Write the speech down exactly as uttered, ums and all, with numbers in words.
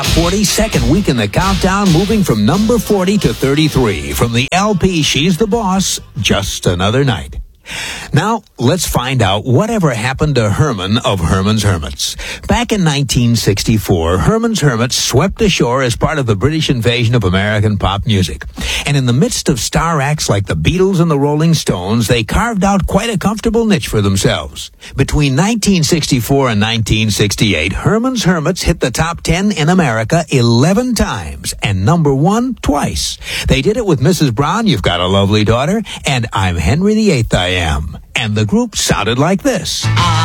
forty-second week in the countdown, moving from number forty to thirty-three. From the L P She's the Boss, Just Another Night. Now, let's find out whatever happened to Herman of Herman's Hermits. Back in nineteen sixty-four, Herman's Hermits swept ashore as part of the British invasion of American pop music. And in the midst of star acts like the Beatles and the Rolling Stones, they carved out quite a comfortable niche for themselves. Between nineteen sixty-four and nineteen sixty-eight, Herman's Hermits hit the top ten in America eleven times and number one twice. They did it with Missus Brown, You've Got a Lovely Daughter, and I'm Henry the Eighth I Am. And the group sounded like this.